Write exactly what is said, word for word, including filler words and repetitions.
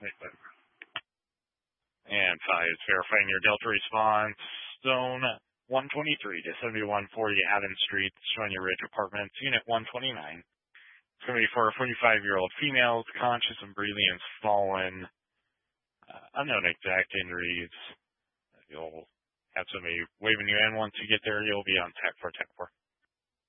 And five is verifying your Delta response. Zone one twenty-three to seventy-one forty Adams Street, Sonia Ridge Apartments, Unit one twenty-nine. It's going to be for a forty-five-year-old female, conscious and breathing, and fallen. Uh, unknown exact injuries. You'll have somebody waving you in. Once you get there, you'll be on tech for tech four.